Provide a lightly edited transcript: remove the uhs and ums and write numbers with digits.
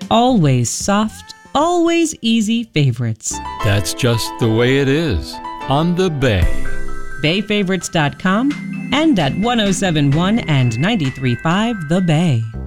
Always soft, always easy favorites. That's just the way it is on the Bay. BayFavorites.com and at 1071 and 93.5 The Bay.